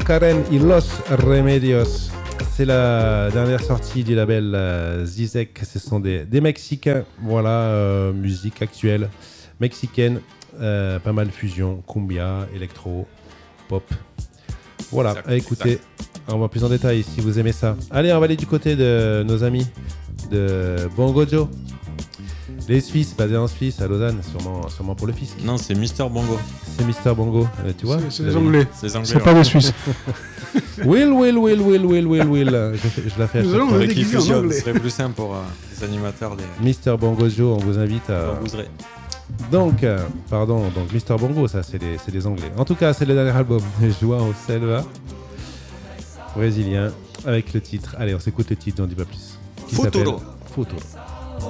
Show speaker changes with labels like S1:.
S1: Karen y Los Remedios. C'est la dernière sortie du label Zizek. Ce sont des Mexicains. Voilà, musique actuelle mexicaine. Pas mal fusion, cumbia, électro, pop. Voilà, à écouter. On va plus en détail si vous aimez ça. Allez, on va aller du côté de nos amis de Bongo Joe. Les Suisses, basés en Suisse, à Lausanne, sûrement pour le fisc.
S2: Non, c'est Mister Bongo.
S1: C'est Mister Bongo, tu vois.
S3: C'est les Anglais. C'est pas
S2: ouais.
S3: les Suisses.
S1: Will. Je la fais à chaque fois.
S3: On est
S2: Qui
S3: déguisés en
S2: fusionne,
S3: anglais.
S2: ce serait plus simple pour les animateurs des
S1: Mister Bongo Joe, on vous invite à...
S2: Bambouseries.
S1: Donc, Mister Bongo, ça, c'est les Anglais. En tout cas, c'est le dernier album de João Selva, brésilien, avec le titre. Allez, on s'écoute le titre, j'en dis pas plus. Qui
S2: Futuro.
S1: s'appelle Futuro.